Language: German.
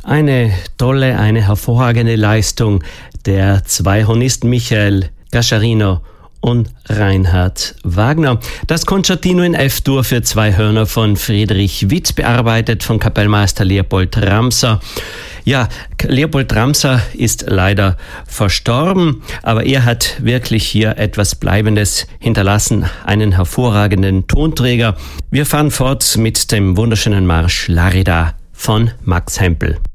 Eine tolle, eine hervorragende Leistung der zwei Hornisten Michael Gasciarino und Reinhard Wagner. Das Concertino in F-Dur für zwei Hörner von Friedrich Witz, bearbeitet von Kapellmeister Leopold Ramser. Ja, Leopold Ramser ist leider verstorben, aber er hat wirklich hier etwas Bleibendes hinterlassen, einen hervorragenden Tonträger. Wir fahren fort mit dem wunderschönen Marsch Larida von Max Hempel.